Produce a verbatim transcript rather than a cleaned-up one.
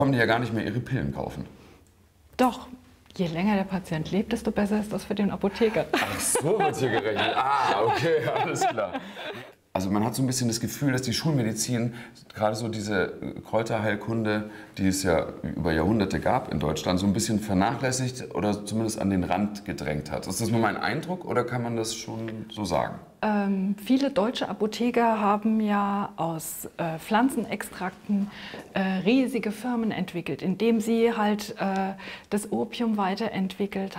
Kommen die ja gar nicht mehr ihre Pillen kaufen. Doch, je länger der Patient lebt, desto besser ist das für den Apotheker. Ach, so wird hier gerechnet. Ah, okay, alles klar. Also man hat so ein bisschen das Gefühl, dass die Schulmedizin, gerade so diese Kräuterheilkunde, die es ja über Jahrhunderte gab in Deutschland, so ein bisschen vernachlässigt oder zumindest an den Rand gedrängt hat. Ist das nur mein Eindruck oder kann man das schon so sagen? Ähm, viele deutsche Apotheker haben ja aus äh, Pflanzenextrakten äh, riesige Firmen entwickelt, indem sie halt äh, das Opium weiterentwickelt